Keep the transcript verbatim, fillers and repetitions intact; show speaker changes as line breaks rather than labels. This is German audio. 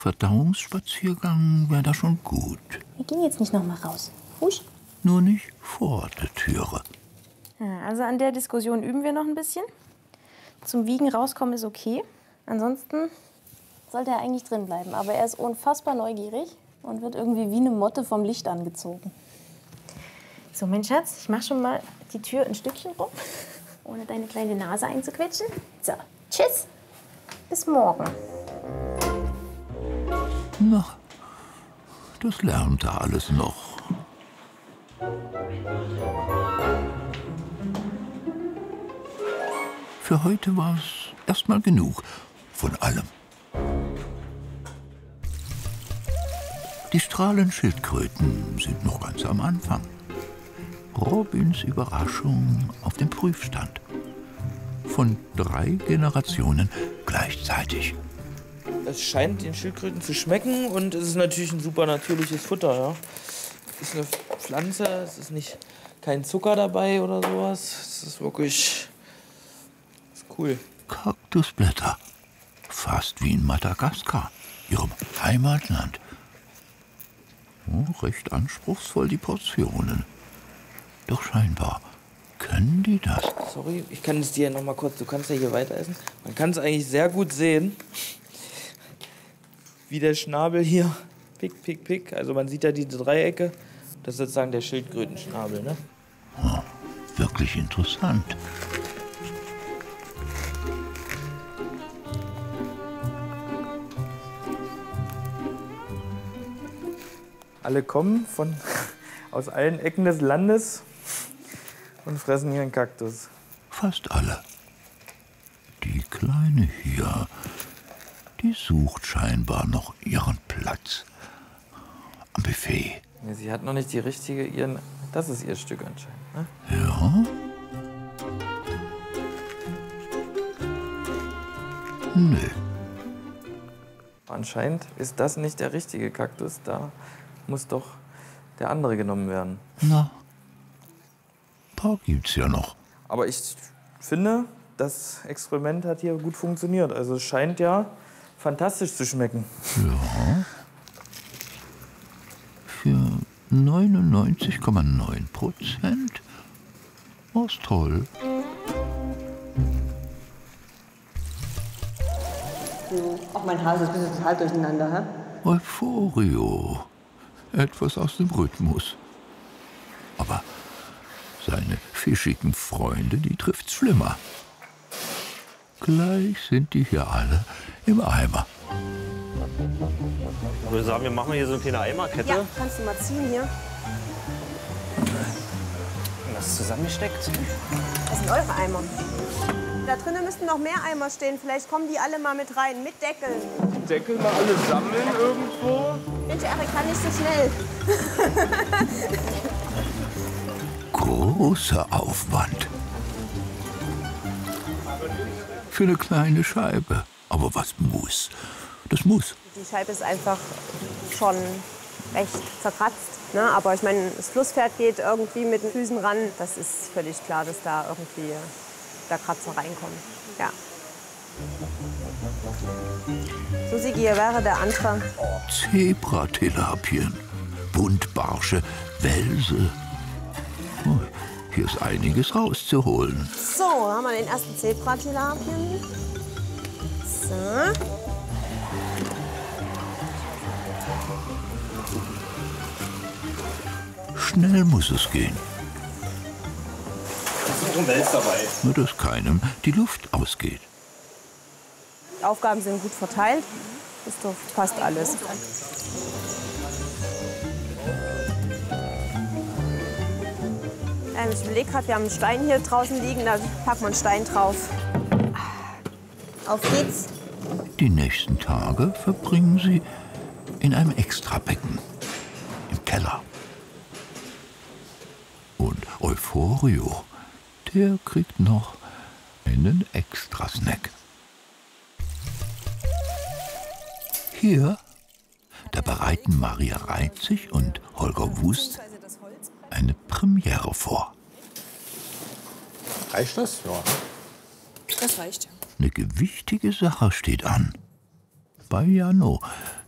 Verdauungsspaziergang wäre da schon gut.
Wir gehen jetzt nicht noch mal raus. Husch.
Nur nicht vor der Türe.
Ja, also an der Diskussion üben wir noch ein bisschen. Zum Wiegen rauskommen ist okay. Ansonsten sollte er eigentlich drin bleiben. Aber er ist unfassbar neugierig und wird irgendwie wie eine Motte vom Licht angezogen. So, mein Schatz, ich mach schon mal die Tür ein Stückchen rum, ohne deine kleine Nase einzuquetschen. So, tschüss. Bis morgen.
Na, das lernt er alles noch. Für heute war es erstmal genug von allem. Die Strahlenschildkröten sind noch ganz am Anfang. Robins Überraschung auf dem Prüfstand. Von drei Generationen gleichzeitig.
Es scheint den Schildkröten zu schmecken und es ist natürlich ein super natürliches Futter. Ja. Es ist eine Pflanze, es ist nicht kein Zucker dabei oder sowas. Es ist wirklich ist cool.
Kaktusblätter, fast wie in Madagaskar, ihrem Heimatland. Oh, recht anspruchsvoll die Portionen. Doch scheinbar können die das.
Sorry, ich kann es dir noch mal kurz, du kannst ja hier weiter essen. Man kann es eigentlich sehr gut sehen, wie der Schnabel hier, pick, pick, pick. Also man sieht ja diese Dreiecke, das ist sozusagen der Schildkrötenschnabel, ne?
Oh, wirklich interessant.
Alle kommen von, aus allen Ecken des Landes und fressen hier einen Kaktus.
Fast alle. Die Kleine hier, die sucht scheinbar noch ihren Platz am Buffet.
Ja, sie hat noch nicht die richtige, ihren, das ist ihr Stück anscheinend, ne?
Ja? Nö.
Anscheinend ist das nicht der richtige Kaktus, da muss doch der andere genommen werden.
Na, ein paar gibt's ja noch.
Aber ich finde, das Experiment hat hier gut funktioniert. Also es scheint ja fantastisch zu schmecken.
Ja. Für neunundneunzig Komma neun Prozent war's toll.
Auch mein Hals ist ein bisschen total durcheinander, hä?
Euphorio. Etwas aus dem Rhythmus. Aber seine fischigen Freunde, die trifft's schlimmer. Gleich sind die hier alle im Eimer.
Ich würde sagen, wir machen hier so eine kleine Eimerkette.
Ja, kannst du mal ziehen hier.
Das ist zusammengesteckt.
Das sind eure Eimer. Da drinnen müssten noch mehr Eimer stehen. Vielleicht kommen die alle mal mit rein, mit Deckeln.
Deckel mal alle sammeln irgendwo.
Mensch, Erik, kann nicht so schnell.
Großer Aufwand. Für eine kleine Scheibe. Aber was muss? Das muss.
Die Scheibe ist einfach schon recht zerkratzt. Ne? Aber ich meine, das Flusspferd geht irgendwie mit den Füßen ran. Das ist völlig klar, dass da irgendwie der Kratzer reinkommt. Ja. So, Sigi, hier wäre der andere.
Zebratilapien, Buntbarsche, Welse. Oh, hier ist einiges rauszuholen.
So, haben wir den ersten Zebratilapien. So.
Schnell muss es gehen.
Da ist noch ein Wels dabei.
Nur dass keinem die Luft ausgeht.
Die Aufgaben sind gut verteilt. Das ist doch fast alles. Ähm, ich überlege gerade, wir haben einen Stein hier draußen liegen. Da packen wir einen Stein drauf. Auf geht's.
Die nächsten Tage verbringen sie in einem Extrabecken im Keller. Und Euphorio, der kriegt noch einen Extrasnack. Hier, da bereiten Maria Reitzig und Holger Wust eine Premiere vor.
Reicht das? Ja.
Das reicht.
Eine gewichtige Sache steht an. Bei Jano,